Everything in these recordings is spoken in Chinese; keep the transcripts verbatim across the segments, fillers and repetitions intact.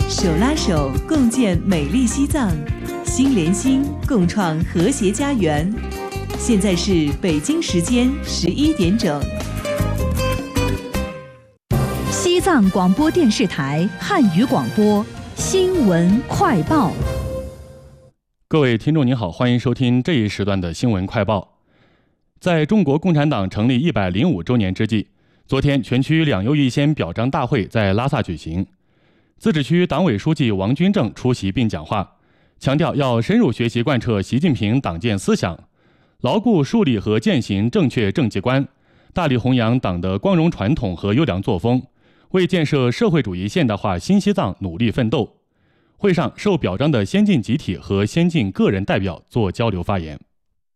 手拉手共建美丽西藏，心连心共创和谐家园。现在是北京时间十一点整。 西藏广播电视台汉语广播新闻快报。 各位听众您好，欢迎收听这一时段的新闻快报。在中国共产党成立一百零五周年之际，昨天全区两优一先表彰大会在拉萨举行。自治区党委书记王军正出席并讲话，强调要深入学习贯彻习近平党建思想，牢固树立和践行正确政绩观，大力弘扬党的光荣传统和优良作风，为建设社会主义现代化新西藏努力奋斗。会上，受表彰的先进集体和先进个人代表做交流发言。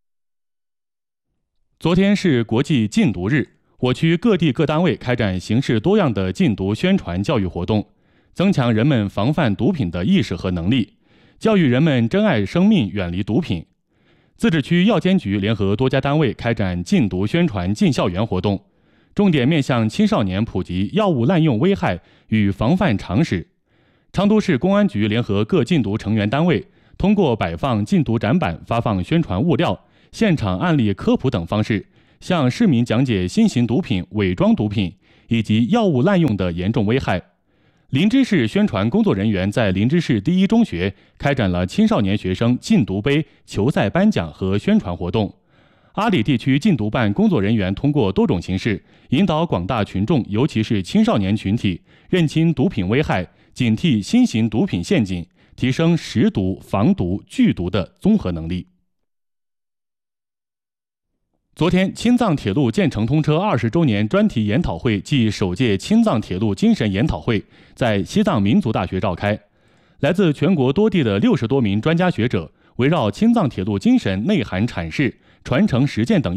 昨天是国际禁毒日，我区各地各单位开展形式多样的禁毒宣传教育活动，增强人们防范毒品的意识和能力，教育人们珍爱生命，远离毒品。自治区药监局联合多家单位开展禁毒宣传进校园活动，重点面向青少年普及药物滥用危害与防范常识。昌都市公安局联合各禁毒成员单位，通过摆放禁毒展板、发放宣传物料、现场案例科普等方式，向市民讲解新型毒品、伪装毒品以及药物滥用的严重危害。林芝市宣传工作人员在林芝市第一中学开展了青少年学生禁毒杯球赛颁奖和宣传活动。阿里地区禁毒办工作人员通过多种形式，引导广大群众，尤其是青少年群体，认清毒品危害，警惕新型毒品陷阱，提升识毒、防毒、拒毒的综合能力。昨天，青藏铁路建成通车二十周年专题研讨会暨首届青藏铁路精神研讨会在西藏民族大学召开。来自全国多地的六十多名专家学者，围绕青藏铁路精神内涵阐释、传承实践等